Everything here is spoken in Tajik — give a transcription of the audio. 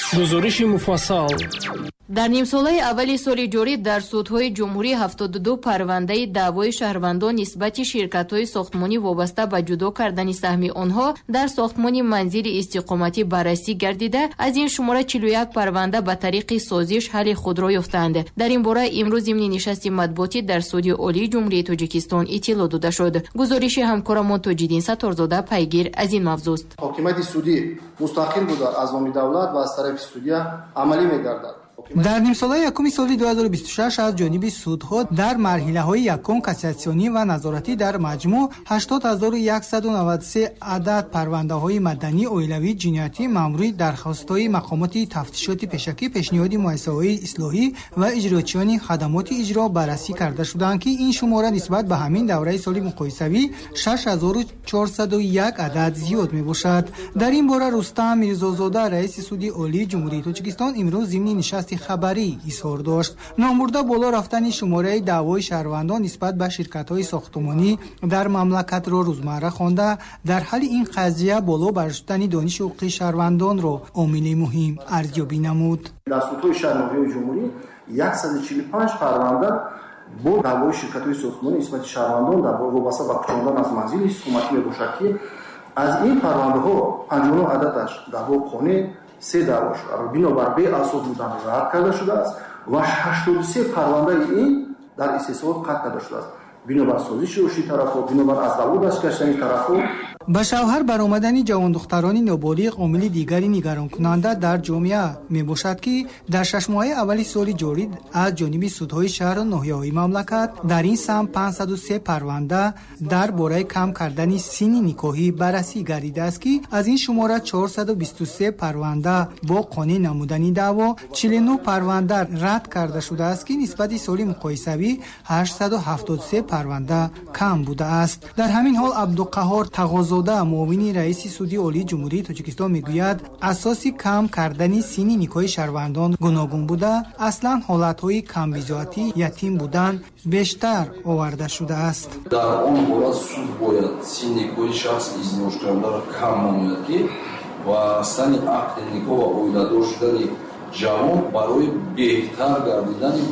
гузориши муфассал. дар нимсолаи аввали соли ҷорӣ дар судҳои ҷумҳурӣ 72 парвандаи даъвои шаҳрвандон нисбати ширкатҳои сохтмонӣ вобаста ба ҷудо кардани саҳми онҳо дар сохтмони манзили истиқоматӣ баррасӣ гардида, аз ин шумора 41 парванда ба тариқи созиш ҳалли худро ёфтанд. дар ин бора имрӯз зимни нишасти матбуотӣ дар суди олии ҷумҳурии Тоҷикистон иттилоъ дода шуд. гузориши ҳамкорамон Тоҷиддин Сатторзода пайгир аз ин мавзӯст. ҳокимияти судӣ мустақил буда аз номи давлат ва аз тарафи судя амалӣ мегардад. дар нимсолаи якуми соли 2026 аз ҷониби судҳо дар марҳилаҳои якум кассатсионӣ ва назоратӣ дар маҷмӯъ 80193 адад парвандаҳои маданӣ, оилавӣ, ҷиноятӣ маъмурӣ, дархостҳои мақомоти тафтишоти пешакӣ, пешниҳоди муассисаҳои ислоҳӣ ва иҷрочиёни хадамоти иҷро баррасӣ карда шуданд, ки ин шумора нисбат ба ҳамин давраи соли муқоисавӣ 6401 адад зиёд мебошад. дар ин бора Рустам Мирзозода, раиси суди олии ҷумҳурии Тоҷикистон, имрӯз зимни нишасти хабарӣ изҳор дошт. номбурда боло рафтани шумораи даъвои шаҳрвандон нисбат ба ширкатҳои сохтмонӣ дар мамлакатро рӯзмарра хонда, дар ҳалли ин қазия боло баршудани дониши ҳуқуқи шаҳрвандонро омили муҳим арзёбӣ намуд. дар судҳои шаҳрноҳияи ҷумҳурӣ 145 парванда бо даъвои ширкатҳои сохтмонӣ нисбати шаҳрвандон дар вобаста ба кӯчондан аз манзили истиқоматӣ мебошад, ки аз ин парвандаҳо 59 ададаш даъво қонеъ, 3 даъво бинобар беасос будан рад карда шудааст ва 83 парвандаи ин дар истеҳсолот қатъ карда шудааст бинобар созиши оши тарафҳо, бинобар аз давлат даст каштани тарафҳо. ба шавҳар баромадани ҷавондухтарони ноболиғ омили дигари нигаронкунанда дар ҷомеа мебошад, ки дар 6 моҳаи аввали соли ҷорӣ аз ҷониби судҳои шаҳру ноҳияҳои мамлакат дар ин самт 503 парванда дар бораи кам кардани синни никоҳӣ баррасӣ гардидааст, ки аз ин шумора 423 парванда бо қонеъ намудани даъво, 49 парванда рад карда шудааст, ки нисбати соли муқоисавӣ 873 парванда кам будааст. дар ҳамин ҳол Абдуқаҳҳор Тағозода, муовини раиси суди олии ҷумҳурии Тоҷикистон, мегӯяд асоси кам кардани синни никоҳи шаҳрвандон гуногун буда, аслан ҳолатҳои камбизоатӣ, ятим будан бештар оварда шудааст. дар он ҳолат суд бояд синни никоҳи шахси издивоҷкунандаро кам намояд, ки вобастани ақди никоҳ ва оиладор шудани ҷавон барои беҳтар гардидани